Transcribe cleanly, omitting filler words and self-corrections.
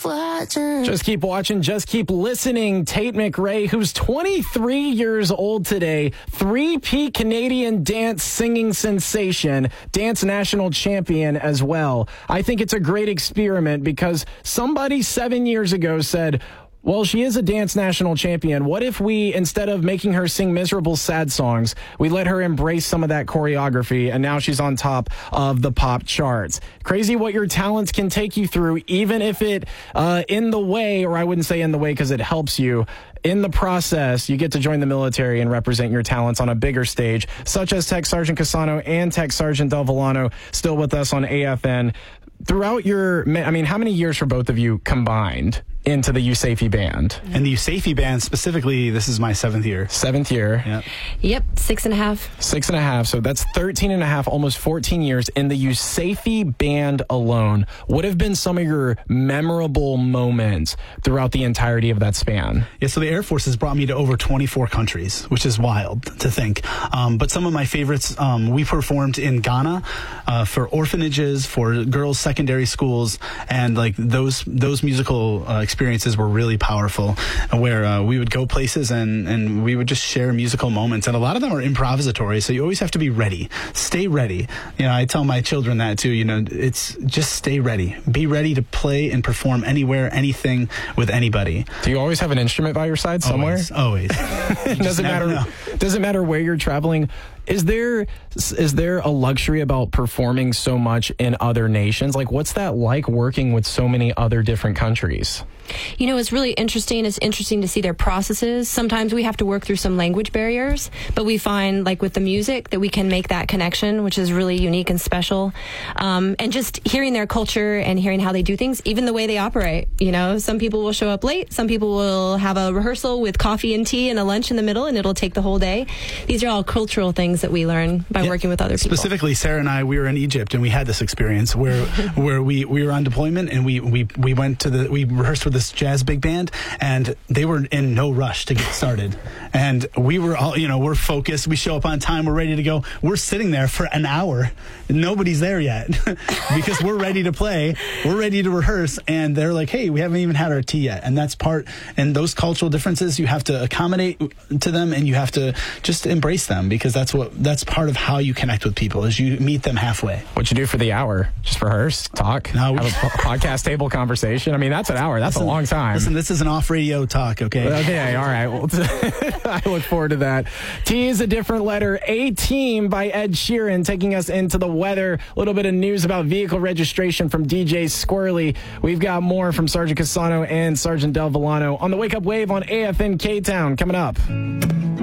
watching. Just keep watching, just keep listening. Tate McRae, who's 23 years old today, 3-peat Canadian dance singing sensation, dance national champion as well. I think it's a great experiment because somebody 7 years ago said, well, she is a dance national champion. What if we, instead of making her sing miserable, sad songs, we let her embrace some of that choreography, and now she's on top of the pop charts. Crazy what your talents can take you through, even if it, in the way, or I wouldn't say in the way because it helps you, in the process, you get to join the military and represent your talents on a bigger stage, such as Tech Sergeant Cassano and Tech Sergeant Del Villano, still with us on AFN. Throughout your, how many years for both of you combined into the USAFE band? And the USAFE band specifically, this is my 7th year. 7th year. Yep, 6.5. 6.5. So that's 13.5, almost 14 years in the USAFE band alone. What have been some of your memorable moments throughout the entirety of that span? Yeah, so the Air Force has brought me to over 24 countries, which is wild to think. But some of my favorites, we performed in Ghana for orphanages, for girls' secondary schools, and like those musical experiences were really powerful, where we would go places and we would just share musical moments, and a lot of them are improvisatory, so you always have to be ready. Stay ready. I tell my children that too. It's just stay ready. Be ready to play and perform anywhere, anything, with anybody. Do you always have an instrument by your side somewhere? Always. Doesn't matter where you're traveling. Is there a luxury about performing so much in other nations? Like, what's that like working with so many other different countries? It's really interesting. It's interesting to see their processes. Sometimes we have to work through some language barriers, but we find, like with the music, that we can make that connection, which is really unique and special. And just hearing their culture and hearing how they do things, even the way they operate. Some people will show up late. Some people will have a rehearsal with coffee and tea and a lunch in the middle, and it'll take the whole day. These are all cultural things that we learn by working with other people. Specifically, Sarah and I, we were in Egypt, and we had this experience where we were on deployment, and we went to we rehearsed with this jazz big band, and they were in no rush to get started. And we were all, we're focused. We show up on time. We're ready to go. We're sitting there for an hour. Nobody's there yet because we're ready to play. We're ready to rehearse. And they're like, hey, we haven't even had our tea yet. And and those cultural differences, you have to accommodate to them, and you have to just embrace them, because that's part of how you connect with people, is you meet them halfway. What'd you do for the hour? Just rehearse, talk, have a podcast table conversation? That's an hour. That's a long time. Listen, this is an off-radio talk, okay? Okay, all right. Well, I look forward to that. T is a different letter. A-Team by Ed Sheeran, taking us into the weather. A little bit of news about vehicle registration from DJ Squirrely. We've got more from Sergeant Cassano and Sergeant Del Villano on the Wake Up Wave on AFN K-Town coming up.